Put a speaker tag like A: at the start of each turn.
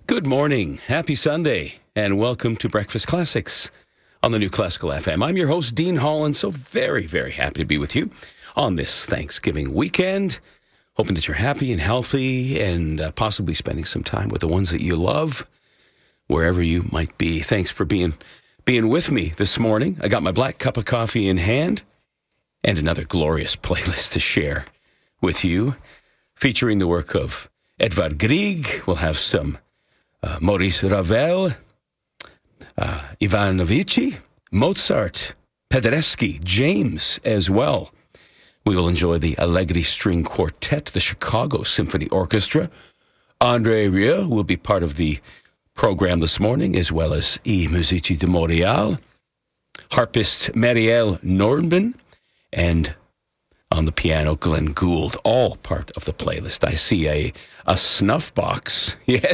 A: Good morning, happy Sunday, and welcome to Breakfast Classics on the New Classical FM. I'm your host, Dean Holland, so very, very happy to be with you on this Thanksgiving weekend. Hoping that you're happy and healthy and possibly spending some time with the ones that you love, wherever you might be. Thanks for being with me this morning. I got my black cup of coffee in hand and another glorious playlist to share with you, featuring the work of Edvard Grieg. We'll have some Maurice Ravel, Ivan Novici, Mozart, Paderewski, James as well. We will enjoy the Allegri String Quartet, the Chicago Symphony Orchestra. André Rieu will be part of the program this morning, as well as I Musici de Montréal, harpist Marielle Nordman, and on the piano, Glenn Gould, all part of the playlist. I see a snuff box. Yes.